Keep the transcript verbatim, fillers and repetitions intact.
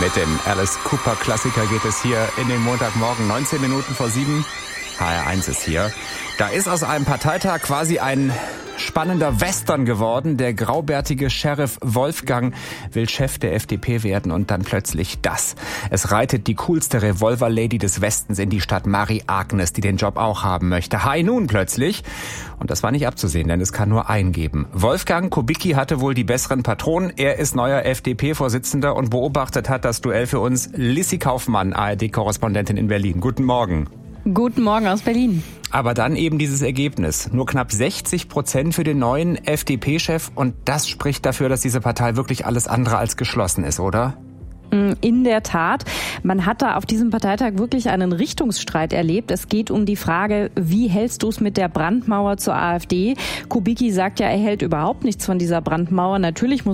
Mit dem Alice Cooper Klassiker geht es hier in den Montagmorgen, neunzehn Minuten vor sieben. H R eins ist hier. Da ist aus einem Parteitag quasi ein spannender Western geworden. Der graubärtige Sheriff Wolfgang will Chef der F D P werden und dann plötzlich das. Es reitet die coolste Revolver-Lady des Westens in die Stadt, Marie Agnes, die den Job auch haben möchte. Hi nun plötzlich. Und das war nicht abzusehen, denn es kann nur einen geben. Wolfgang Kubicki hatte wohl die besseren Patronen. Er ist neuer F D P-Vorsitzender und beobachtet hat das Duell für uns Lissi Kaufmann, A R D-Korrespondentin in Berlin. Guten Morgen. Guten Morgen aus Berlin. Aber dann eben dieses Ergebnis. Nur knapp sechzig Prozent für den neuen F D P-Chef. Und das spricht dafür, dass diese Partei wirklich alles andere als geschlossen ist, oder? In der Tat. Man hat da auf diesem Parteitag wirklich einen Richtungsstreit erlebt. Es geht um die Frage, wie hältst du es mit der Brandmauer zur AfD? Kubicki sagt ja, er hält überhaupt nichts von dieser Brandmauer. Natürlich muss